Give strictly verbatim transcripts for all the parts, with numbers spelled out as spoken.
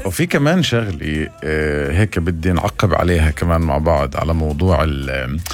وفي كمان شغلي آه هيك بدي نعقب عليها كمان مع بعض على موضوع ال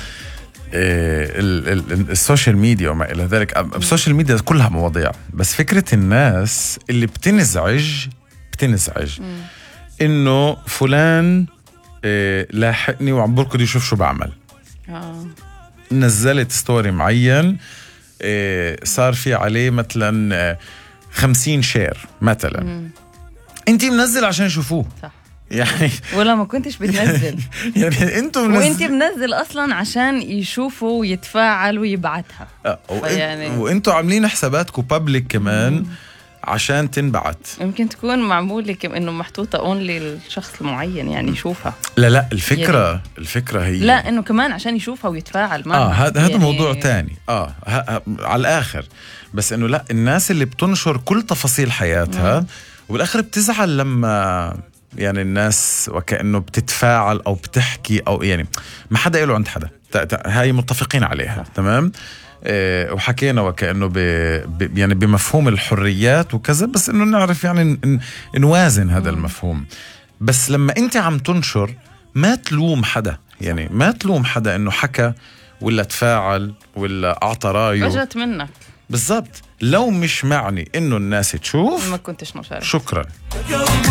ال ال السوشيال ميديا وما إلى ذلك. السوشيال ميديا كلها مواضيع، بس فكرة الناس اللي بتنزعج بتنزعج م. إنه فلان آه لاحقني وعم بركض يشوف شو بعمل. آه. نزلت ستوري معين آه صار في عليه مثلا آه خمسين شير مثلا م. انتي منزل عشان يشوفوه صح يعني ولا ما كنتش بتنزل يعني انتوا منزل وانتي منزل اصلا عشان يشوفوا ويتفاعل ويبعتها اه يعني وانتوا عاملين حساباتكم بابليك كمان مم. عشان تنبعت. يمكن تكون معمولة كم انه محطوطة اونلي لشخص معين يعني يشوفها. لا لا الفكرة يعني الفكرة هي لا انه كمان عشان يشوفها ويتفاعل معها. اه هذا يعني هذا موضوع تاني اه ه- ه- على الاخر. بس انه لا الناس اللي بتنشر كل تفاصيل حياتها مم. وبالاخر بتزعل لما يعني الناس وكأنه بتتفاعل او بتحكي او يعني ما حدا له عند حدا. هاي متفقين عليها تمام. إيه وحكينا وكأنه ب ب يعني بمفهوم الحريات وكذا، بس انه نعرف يعني نوازن هذا م. المفهوم. بس لما انت عم تنشر ما تلوم حدا، يعني ما تلوم حدا انه حكى ولا تفاعل ولا اعطى رايه. اجت منك بالضبط. لو مش معني انه الناس تشوف ما كنتش مشارك. شكرا.